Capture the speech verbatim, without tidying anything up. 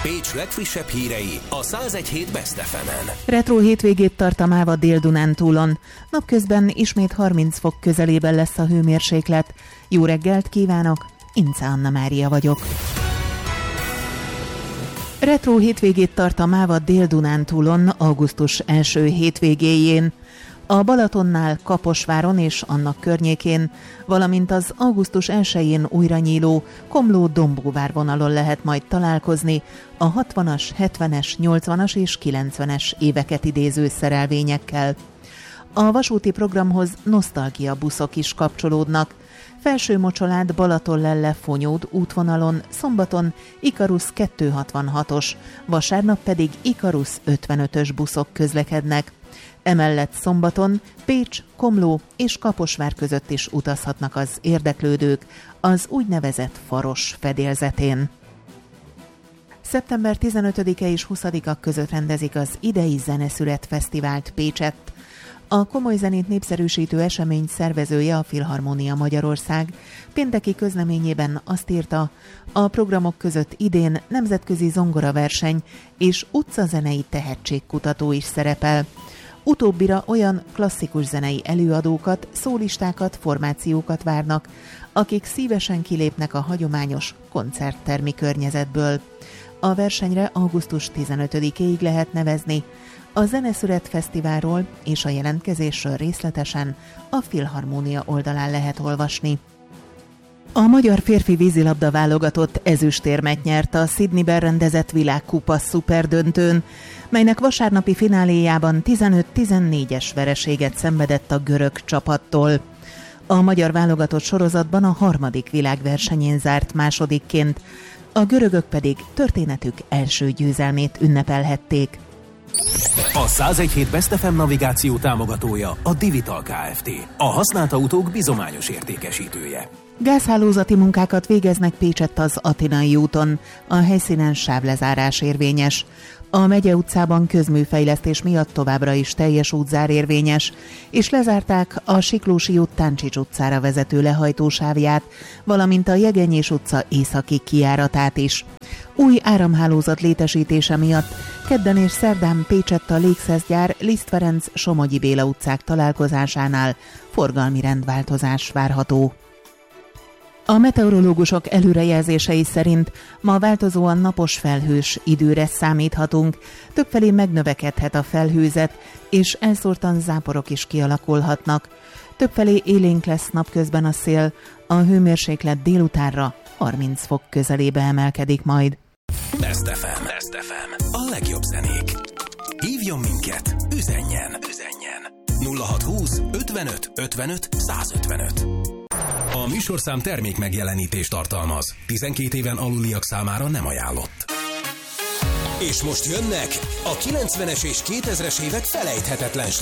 Pécs legfrissebb hírei a száz egy hét Best ef emen. Retro hétvégét tart a Máva Dél-Dunántúlon. Napközben ismét harminc fok közelében lesz a hőmérséklet. Jó reggelt kívánok, Ince Anna Mária vagyok. Retro hétvégét tart a Máva Dél-Dunántúlon augusztus első hétvégéjén. A Balatonnál, Kaposváron és annak környékén, valamint az augusztus elsején újra nyíló Komló-Dombóvár vonalon lehet majd találkozni a hatvanas, hetvenes, nyolcvanas és kilencvenes éveket idéző szerelvényekkel. A vasúti programhoz nosztalgia buszok is kapcsolódnak. Felsőmocsolád Balatonlelle-Fonyód útvonalon szombaton Ikarus kétszázhatvanhatos, vasárnap pedig Ikarus ötvenötös buszok közlekednek. Emellett szombaton Pécs, Komló és Kaposvár között is utazhatnak az érdeklődők az úgynevezett Faros fedélzetén. szeptember tizenötödike és huszadika között rendezik az idei Zeneszület Fesztivált Pécsett. A komoly zenét népszerűsítő esemény szervezője a Filharmonia Magyarország pénteki közleményében azt írta, a programok között idén nemzetközi zongoraverseny és utcazenei tehetségkutató is szerepel. Utóbbira olyan klasszikus zenei előadókat, szólistákat, formációkat várnak, akik szívesen kilépnek a hagyományos koncerttermi környezetből. A versenyre augusztus tizenötödikéig lehet nevezni. A Zeneszület Fesztiválról és a jelentkezésről részletesen a Filharmonia oldalán lehet olvasni. A magyar férfi vízilabda válogatott ezüstérmet nyert a Sydneyben rendezett világkupa szuperdöntőn, melynek vasárnapi fináléjában tizenöt tizennégyes vereséget szenvedett a görög csapattól. A magyar válogatott sorozatban a harmadik világversenyén zárt másodikként, a görögök pedig történetük első győzelmét ünnepelhették. A száz egy hét Best ef em navigáció támogatója a Divital Kft. A használt autók bizományos értékesítője. Gázhálózati munkákat végeznek Pécsett az Athénai úton, a helyszínen sávlezárás érvényes. A Megye utcában közműfejlesztés miatt továbbra is teljes útzár érvényes, és lezárták a Siklósi út Táncsics utcára vezető lehajtósávját, valamint a Jegenyés utca északi kijáratát is. Új áramhálózat létesítése miatt kedden és szerdán Pécsett a Légszeszgyár Liszt Ferenc Somogyi Béla utcák találkozásánál forgalmi rendváltozás várható. A meteorológusok előrejelzései szerint ma változóan napos felhős időre számíthatunk, többfelé megnövekedhet a felhőzet, és elszórtan záporok is kialakulhatnak. Többfelé élénk lesz napközben a szél, a hőmérséklet délutánra harminc fok közelébe emelkedik majd. Best ef em. Best ef em. A legjobb zenék. Hívjon minket, üzenjen, üzenjen. nulla hatszázhúsz ötvenöt ötvenöt százötvenöt. A műsorszám termék megjelenítést tartalmaz. tizenkét éven aluliak számára nem ajánlott. És most jönnek a kilencvenes és kétezres évek felejthetetlen